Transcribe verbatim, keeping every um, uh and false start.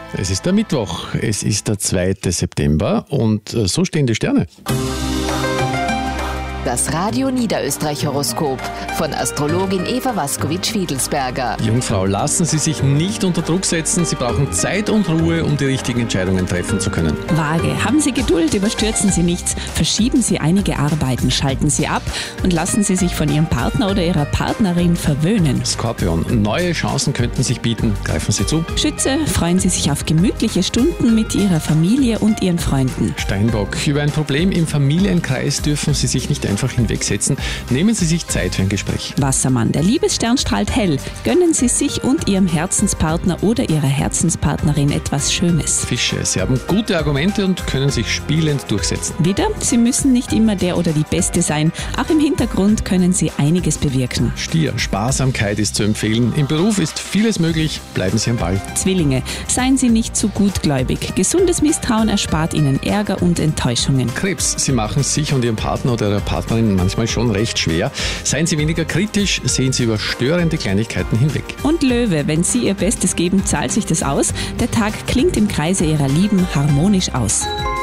Es ist der Mittwoch, es ist der zweite September und so stehen die Sterne. Das Radio Niederösterreich-Horoskop von Astrologin Eva Waskowitsch-Fiedelsberger. Jungfrau, lassen Sie sich nicht unter Druck setzen. Sie brauchen Zeit und Ruhe, um die richtigen Entscheidungen treffen zu können. Waage, haben Sie Geduld, überstürzen Sie nichts. Verschieben Sie einige Arbeiten, schalten Sie ab und lassen Sie sich von Ihrem Partner oder Ihrer Partnerin verwöhnen. Skorpion, neue Chancen könnten sich bieten. Greifen Sie zu. Schütze, freuen Sie sich auf gemütliche Stunden mit Ihrer Familie und Ihren Freunden. Steinbock, über ein Problem im Familienkreis dürfen Sie sich nicht einfach hinwegsetzen. Nehmen Sie sich Zeit für ein Gespräch. Wassermann, der Liebesstern strahlt hell. Gönnen Sie sich und Ihrem Herzenspartner oder Ihrer Herzenspartnerin etwas Schönes. Fische, Sie haben gute Argumente und können sich spielend durchsetzen. Widder, Sie müssen nicht immer der oder die Beste sein. Auch im Hintergrund können Sie einiges bewirken. Stier, Sparsamkeit ist zu empfehlen. Im Beruf ist vieles möglich. Bleiben Sie am Ball. Zwillinge, seien Sie nicht zu gutgläubig. Gesundes Misstrauen erspart Ihnen Ärger und Enttäuschungen. Krebs, Sie machen es sich und Ihrem Partner oder Ihrer Partnerin manchmal schon recht schwer. Seien Sie weniger kritisch, sehen Sie über störende Kleinigkeiten hinweg. Und Löwe, wenn Sie Ihr Bestes geben, zahlt sich das aus. Der Tag klingt im Kreise Ihrer Lieben harmonisch aus.